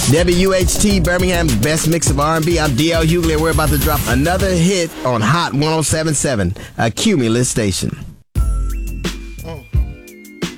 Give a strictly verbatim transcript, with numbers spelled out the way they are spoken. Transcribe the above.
W H T Birmingham's best mix of R and B. I'm D L Hughley, and we're about to drop another hit on Hot one oh seven point seven, a Cumulus station.